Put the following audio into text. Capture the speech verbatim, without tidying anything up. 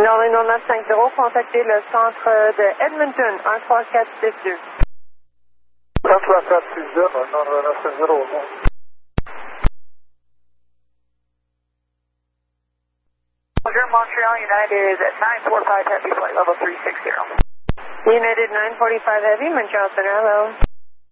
Norlino neuf cinq zéro, contactez le centre de Edmonton, un trois quatre six deux. un trois quatre six deux, Norlino neuf cinq zéro. Montreal United at nine four five Heavy, flight level three six zero. United nine forty-five Heavy, Montreal Center, hello.